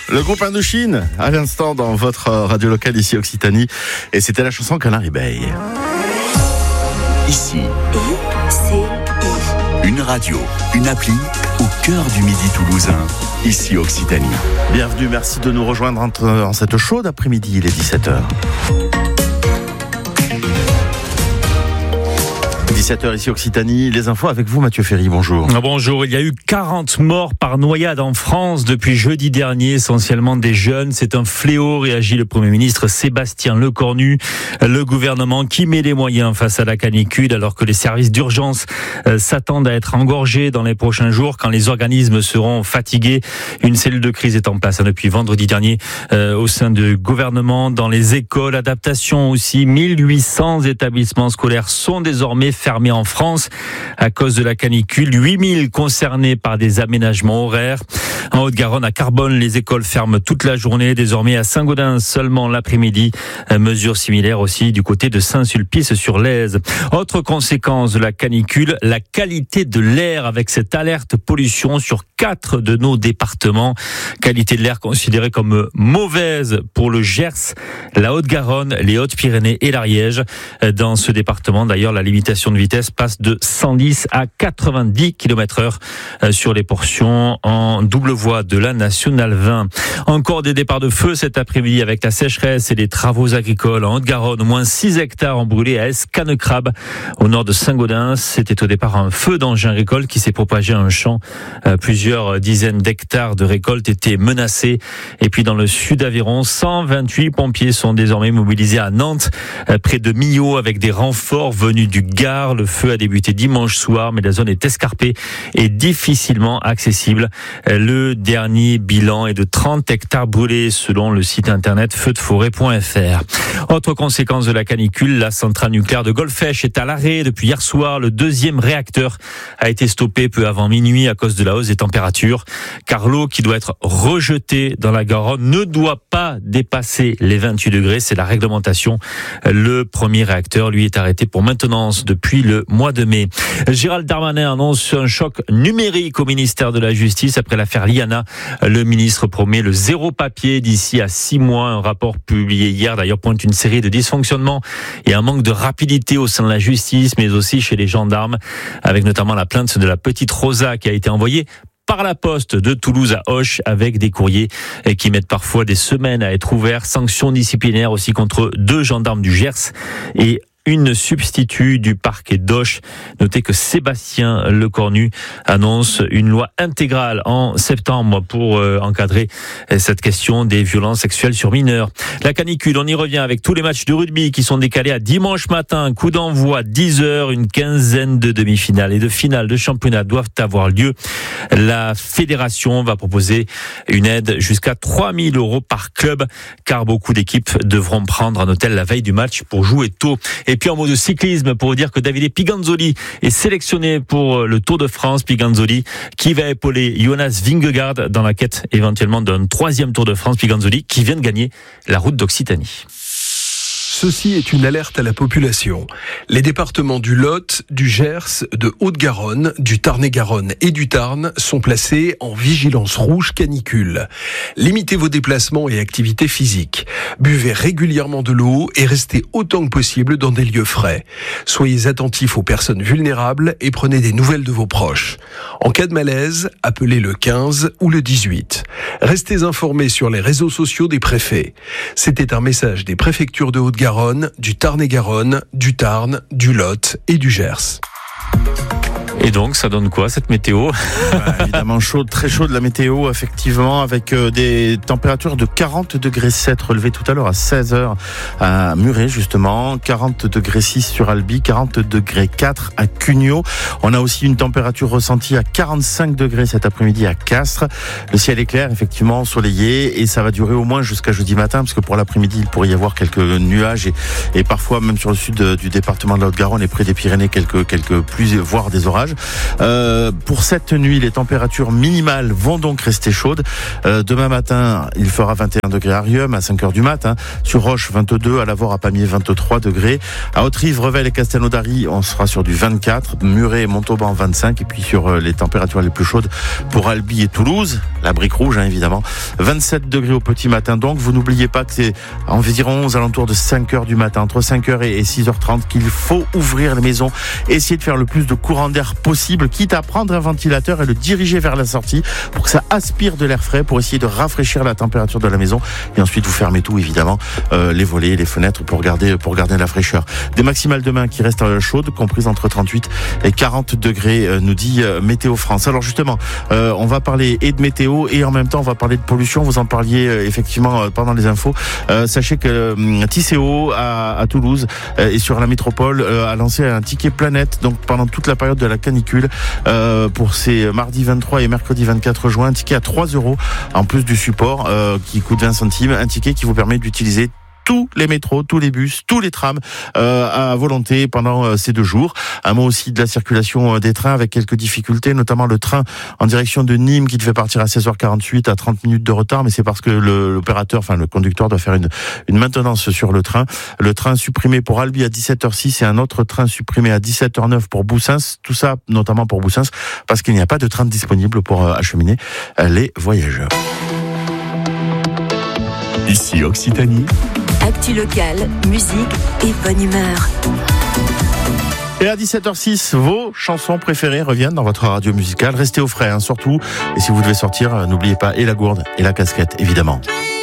Le groupe Indochine, à l'instant dans votre radio locale ici Occitanie. Et c'était la chanson Canard Réveil. Ici, une radio, une appli au cœur du Midi toulousain. Ici Occitanie. Bienvenue, merci de nous rejoindre en cette chaude après-midi, il est 17h. 17h ici Occitanie, les infos avec vous Mathieu Ferry, bonjour. Bonjour, il y a eu 40 morts par noyade en France depuis jeudi dernier, essentiellement des jeunes. C'est un fléau, réagit le Premier ministre Sébastien Lecornu. Le gouvernement qui met les moyens face à la canicule alors que les services d'urgence s'attendent à être engorgés dans les prochains jours quand les organismes seront fatigués. Une cellule de crise est en place depuis vendredi dernier au sein du gouvernement, dans les écoles. Adaptation aussi, 1800 établissements scolaires sont désormais fermés en France à cause de la canicule, 8000 concernés par des aménagements horaires. En Haute-Garonne, à Carbonne, les écoles ferment toute la journée, désormais à Saint-Gaudens seulement l'après-midi. Mesure similaire aussi du côté de Saint-Sulpice-sur-Lèze. Autre conséquence de la canicule, la qualité de l'air avec cette alerte pollution sur 4 de nos départements. Qualité de l'air considérée comme mauvaise pour le Gers, la Haute-Garonne, les Hautes-Pyrénées et l'Ariège. Dans ce département, d'ailleurs, la limitation de vitesse passe de 110 à 90 km/h sur les portions en double voie de la Nationale 20. Encore des départs de feu cet après-midi avec la sécheresse et les travaux agricoles en Haute-Garonne. Au moins 6 hectares ont brûlé à Escanecrabe, au nord de Saint-Gaudens. C'était au départ un feu d'engin agricole qui s'est propagé à un champ. Plusieurs dizaines d'hectares de récolte étaient menacés. Et puis dans le sud d'Aveyron, 128 pompiers sont désormais mobilisés à Nantes, près de Millau, avec des renforts venus du Gard. Le feu a débuté dimanche soir, mais la zone est escarpée et difficilement accessible. Le dernier bilan est de 30 hectares brûlés selon le site internet feudesforêt.fr. Autre conséquence de la canicule, la centrale nucléaire de Golfech est à l'arrêt depuis hier soir. Le deuxième réacteur a été stoppé peu avant minuit à cause de la hausse des températures, car l'eau qui doit être rejetée dans la Garonne ne doit pas dépasser les 28 degrés. C'est la réglementation. Le premier réacteur, lui, est arrêté pour maintenance depuis le mois de mai. Gérald Darmanin annonce un choc numérique au ministère de la Justice après l'affaire Liana. Le ministre promet le zéro papier d'ici à 6 mois. Un rapport publié hier, d'ailleurs, pointe une série de dysfonctionnements et un manque de rapidité au sein de la justice, mais aussi chez les gendarmes, avec notamment la plainte de la petite Rosa qui a été envoyée par la poste de Toulouse à Auch avec des courriers qui mettent parfois des semaines à être ouverts. Sanctions disciplinaires aussi contre 2 gendarmes du Gers et une substitut du parquet d'Auch. Notez que Sébastien Lecornu annonce une loi intégrale en septembre pour encadrer cette question des violences sexuelles sur mineurs. La canicule, on y revient avec tous les matchs de rugby qui sont décalés à dimanche matin. Coup d'envoi 10h, une quinzaine de demi-finales et de finales de championnat doivent avoir lieu. La fédération va proposer une aide jusqu'à 3 000 € par club, car beaucoup d'équipes devront prendre un hôtel la veille du match pour jouer tôt. Et puis en mot de cyclisme, pour vous dire que Davide Piganzoli est sélectionné pour le Tour de France. Piganzoli qui va épauler Jonas Vingegaard dans la quête éventuellement d'un 3e Tour de France. Piganzoli qui vient de gagner la route d'Occitanie. Ceci est une alerte à la population. Les départements du Lot, du Gers, de Haute-Garonne, du Tarn-et-Garonne et du Tarn sont placés en vigilance rouge canicule. Limitez vos déplacements et activités physiques. Buvez régulièrement de l'eau et restez autant que possible dans des lieux frais. Soyez attentifs aux personnes vulnérables et prenez des nouvelles de vos proches. En cas de malaise, appelez le 15 ou le 18. Restez informés sur les réseaux sociaux des préfets. C'était un message des préfectures de Haute-Garonne, du Tarn-et-Garonne, du Tarn, du Lot et du Gers. Et donc, ça donne quoi, cette météo ? Évidemment chaude, très chaude la météo, effectivement, avec des températures de 40 degrés 7 relevées tout à l'heure à 16h à Muret, justement, 40 degrés 6 sur Albi, 40 degrés 4 à Cugnot. On a aussi une température ressentie à 45 degrés cet après-midi à Castres. Le ciel est clair, effectivement, ensoleillé, et ça va durer au moins jusqu'à jeudi matin, parce que pour l'après-midi, il pourrait y avoir quelques nuages et parfois, même sur le sud du département de la Haute-Garonne et près des Pyrénées, quelques pluies, voire des orages. Pour cette nuit, les températures minimales vont donc rester chaudes. Demain matin, il fera 21 degrés à Riom à 5h du matin. Sur Roche, 22, à Lavore, à Pamiers, 23 degrés. À Haute-Rive, Revel et Castelnaudary, on sera sur du 24. Muret et Montauban, 25. Et puis sur les températures les plus chaudes pour Albi et Toulouse, la brique rouge, évidemment. 27 degrés au petit matin, donc vous n'oubliez pas que c'est environ aux alentours de 5h du matin, entre 5h et 6h30, qu'il faut ouvrir les maisons, essayer de faire le plus de courant d'air possible, quitte à prendre un ventilateur et le diriger vers la sortie pour que ça aspire de l'air frais, pour essayer de rafraîchir la température de la maison. Et ensuite, vous fermez tout, évidemment, les volets, les fenêtres pour garder la fraîcheur. Des maximales demain qui restent chaudes, comprises entre 38 et 40 degrés, nous dit Météo France. Alors justement, on va parler et de météo et en même temps, on va parler de pollution. Vous en parliez effectivement pendant les infos. Sachez que Tisséo à Toulouse et sur la métropole a lancé un ticket planète, donc pendant toute la période de la canicule, pour ces mardi 23 et mercredi 24 juin, un ticket à 3 € en plus du support qui coûte 20 centimes, un ticket qui vous permet d'utiliser tous les métros, tous les bus, tous les trams à volonté pendant ces 2 jours. Un mot aussi de la circulation des trains avec quelques difficultés, notamment le train en direction de Nîmes qui devait partir à 16h48 à 30 minutes de retard, mais c'est parce que l'opérateur, le conducteur doit faire une maintenance sur le train. Le train supprimé pour Albi à 17h06 et un autre train supprimé à 17h09 pour Boussens. Tout ça notamment pour Boussens parce qu'il n'y a pas de train disponible pour acheminer les voyageurs. Ici Occitanie. Actu locale, musique et bonne humeur. Et à 17h06, vos chansons préférées reviennent dans votre radio musicale. Restez au frais, surtout. Et si vous devez sortir, n'oubliez pas et la gourde et la casquette, évidemment.